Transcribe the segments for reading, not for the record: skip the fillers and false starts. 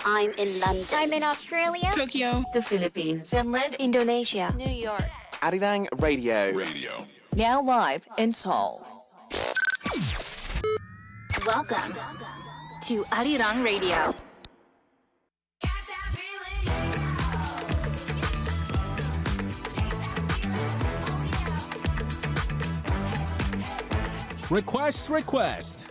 I'm in London. I'm in Australia. Tokyo. The Philippines. Finland, Indonesia, New York. Arirang Radio. now live in Seoul. Welcome to Arirang Radio. Request.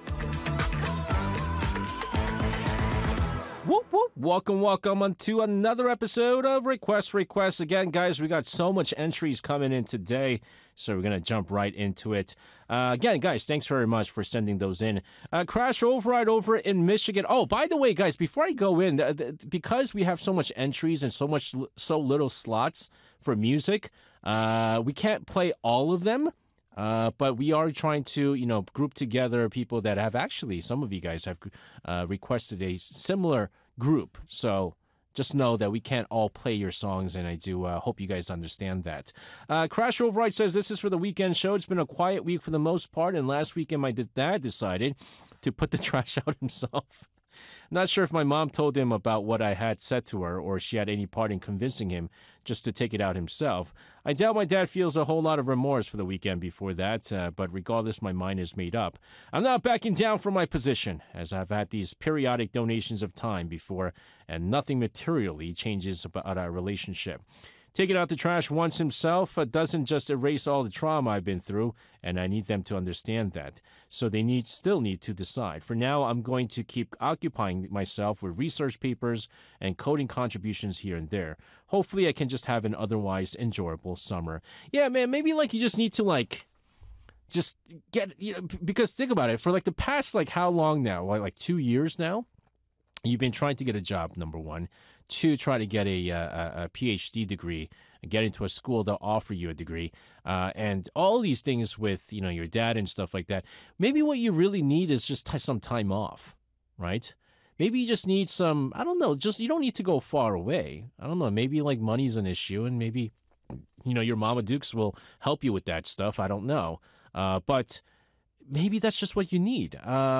Whoop, whoop. Welcome on to another episode of Request. Again, guys, we got so much entries coming in today, so we're going to jump right into it. Again, guys, thanks very much for sending those in. Crash Override over in Michigan. Oh, by the way, guys, before I go in, because we have so much entries and so little slots for music, we can't play all of them. But we are trying to, group together people that have actually, some of you guys have requested a similar group. So just know that we can't all play your songs, and I do hope you guys understand that. Crash Override says, this is for the weekend show. It's been a quiet week for the most part, and last weekend my dad decided to put the trash out himself. Not sure if my mom told him about what I had said to her or she had any part in convincing him just to take it out himself. I doubt my dad feels a whole lot of remorse for the weekend before that, but regardless, my mind is made up. I'm not backing down from my position, as I've had these periodic donations of time before, and nothing materially changes about our relationship. Taking out the trash once himself doesn't just erase all the trauma I've been through, and I need them to understand that. So they still need to decide. For now, I'm going to keep occupying myself with research papers and coding contributions here and there. Hopefully, I can just have an otherwise enjoyable summer. Yeah, man, maybe you just need to just get, because think about it, for the past how long now? Like 2 years now? You've been trying to get a job, number one. Two, try to get a PhD degree, get into a school that'll offer you a degree, and all these things with your dad and stuff like that. Maybe what you really need is just some time off, right? Maybe you just need some, I don't know, you don't need to go far away. I don't know, maybe money's an issue, and maybe your Mama Dukes will help you with that stuff. I don't know, but maybe that's just what you need,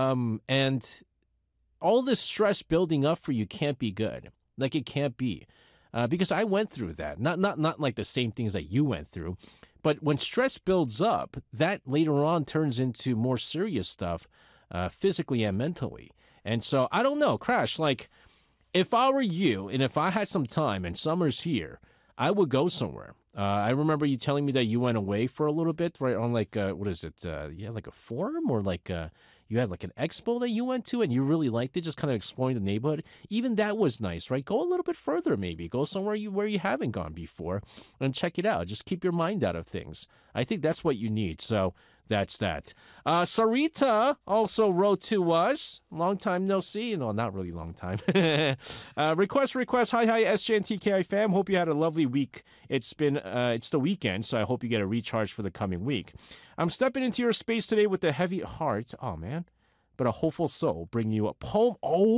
and all this stress building up for you can't be good. It can't be. Because I went through that. Not like the same things that you went through. But when stress builds up, that later on turns into more serious stuff, physically and mentally. And so, I don't know, Crash, if I were you and if I had some time and summer's here, I would go somewhere. I remember you telling me that you went away for a little bit, right, on what is it? You had a forum or you had an expo that you went to and you really liked it, just kind of exploring the neighborhood. Even that was nice, right? Go a little bit further maybe. Go somewhere where you haven't gone before and check it out. Just keep your mind out of things. I think that's what you need. So that's that. Sarita also wrote to us. Long time no see. No, not really long time. Request. Hi, SJ and TKI fam. Hope you had a lovely week. It's the weekend, so I hope you get a recharge for the coming week. I'm stepping into your space today with a heavy heart. Oh, man. But a hopeful soul. Bringing you a poem.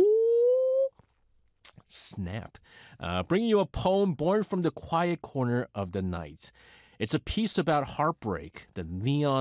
Oh, snap. Bringing you a poem born from the quiet corner of the night. It's a piece about heartbreak, the neon